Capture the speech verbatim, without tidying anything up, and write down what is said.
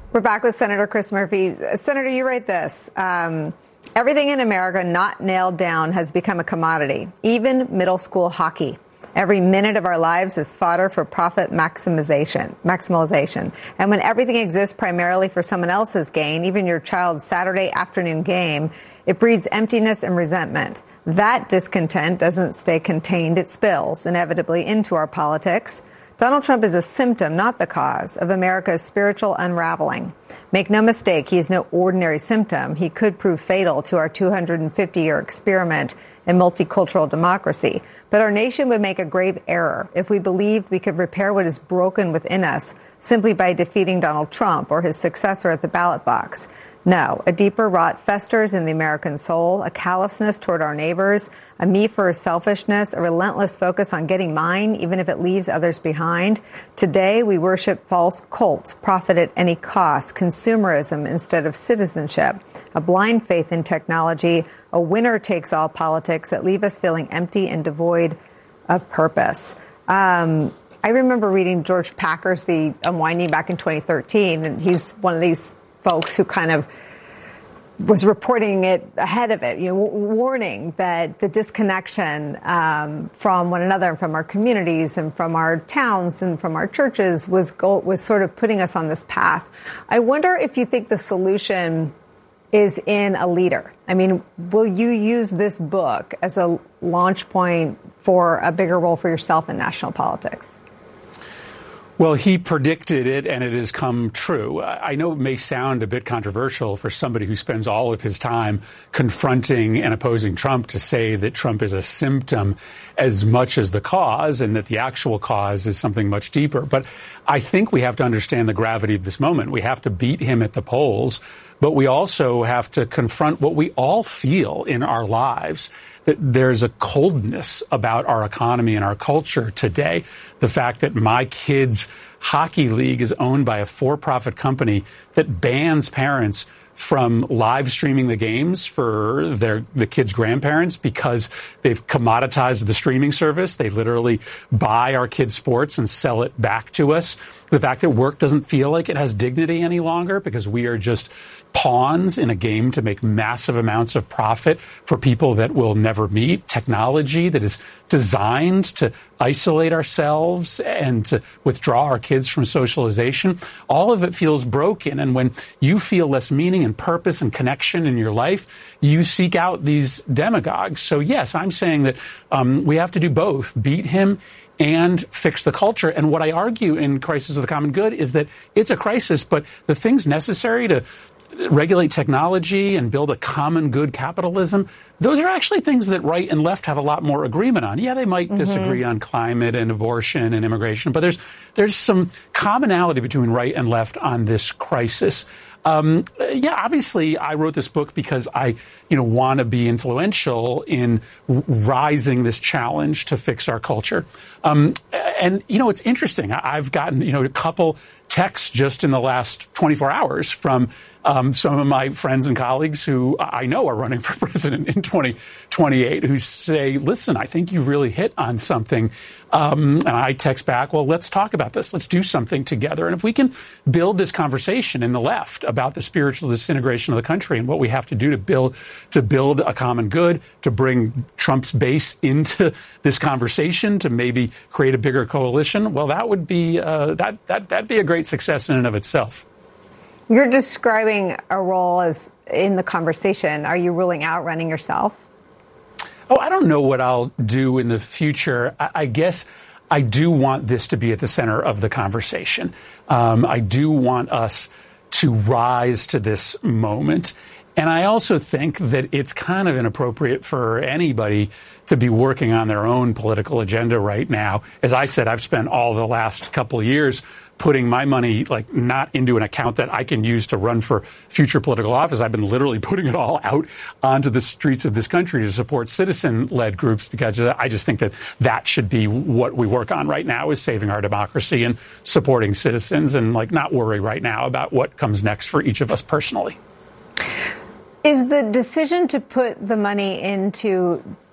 We're back with Senator Chris Murphy. Senator, you write this. Um, Everything in America not nailed down has become a commodity, even middle school hockey. Every minute of our lives is fodder for profit maximization, maximalization. And when everything exists primarily for someone else's gain, even your child's Saturday afternoon game, it breeds emptiness and resentment. That discontent doesn't stay contained. It spills inevitably into our politics. Donald Trump is a symptom, not the cause, of America's spiritual unraveling. Make no mistake, he is no ordinary symptom. He could prove fatal to our two hundred fifty year experiment in multicultural democracy. But our nation would make a grave error if we believed we could repair what is broken within us simply by defeating Donald Trump or his successor at the ballot box. No, a deeper rot festers in the American soul, a callousness toward our neighbors, a me-first selfishness, a relentless focus on getting mine, even if it leaves others behind. Today, we worship false cults, profit at any cost, consumerism instead of citizenship, a blind faith in technology, a winner-takes-all politics that leave us feeling empty and devoid of purpose. Um, I remember reading George Packer's The Unwinding back in twenty thirteen, and he's one of these folks who kind of was reporting it ahead of it, you know, warning that the disconnection um, from one another and from our communities and from our towns and from our churches was go- was sort of putting us on this path. I wonder if you think the solution is in a leader. I mean, will you use this book as a launch point for a bigger role for yourself in national politics? Well, he predicted it, and it has come true. I know it may sound a bit controversial for somebody who spends all of his time confronting and opposing Trump to say that Trump is a symptom as much as the cause, and that the actual cause is something much deeper. But I think we have to understand the gravity of this moment. We have to beat him at the polls, but we also have to confront what we all feel in our lives, that there's a coldness about our economy and our culture today. The fact that my kids' hockey league is owned by a for-profit company that bans parents from live streaming the games for their the kids' grandparents because they've commoditized the streaming service. They literally buy our kids' sports and sell it back to us. The fact that work doesn't feel like it has dignity any longer because we are just pawns in a game to make massive amounts of profit for people that will never meet. Technology that is designed to isolate ourselves and to withdraw our kids from socialization. All of it feels broken. And when you feel less meaning and purpose and connection in your life, you seek out these demagogues. So, yes, I'm saying that um, we have to do both. Beat him and fix the culture. And what I argue in Crisis of the Common Good is that it's a crisis, but the things necessary to regulate technology and build a common good capitalism, those are actually things that right and left have a lot more agreement on. Yeah, they might mm-hmm. disagree on climate and abortion and immigration, but there's there's some commonality between right and left on this crisis. Um, yeah, obviously, I wrote this book because I, you know, want to be influential in rising this challenge to fix our culture. Um, and, you know, it's interesting. I've gotten, you know, a couple texts just in the last twenty-four hours from um, some of my friends and colleagues who I know are running for president in twenty twenty-eight who say, listen, I think you really hit on something. Um, and I text back, well, let's talk about this. Let's do something together. And if we can build this conversation in the left about the spiritual disintegration of the country and what we have to do to build to build a common good, to bring Trump's base into this conversation, to maybe create a bigger coalition, well, that would be uh, that that that'd be a great success in and of itself. You're describing a role as in the conversation. Are you ruling out running yourself? Oh, I don't know what I'll do in the future. I, I guess I do want this to be at the center of the conversation. Um, I do want us to rise to this moment. And I also think that it's kind of inappropriate for anybody to be working on their own political agenda right now. As I said, I've spent all the last couple of years putting my money, like, not into an account that I can use to run for future political office. I've been literally putting it all out onto the streets of this country to support citizen-led groups, because I just think that that should be what we work on right now, is saving our democracy and supporting citizens, and, like, not worry right now about what comes next for each of us personally. Is the decision to put the money into